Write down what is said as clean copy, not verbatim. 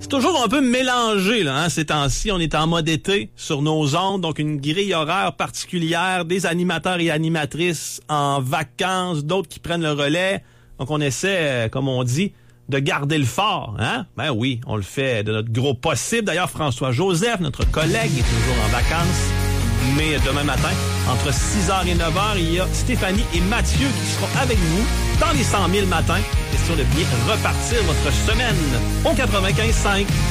C'est toujours un peu mélangé, là, hein, ces temps-ci. On est en mode été sur nos ondes, donc une grille horaire particulière, des animateurs et animatrices en vacances, d'autres qui prennent le relais. Donc, on essaie, comme on dit, de garder le fort, hein? Ben oui, on le fait de notre gros possible. D'ailleurs, François Joseph, notre collègue, est toujours en vacances. Mais demain matin, entre 6h et 9h, il y a Stéphanie et Mathieu qui seront avec vous dans les 100 000 matins. Question de bien repartir votre semaine au 95.5.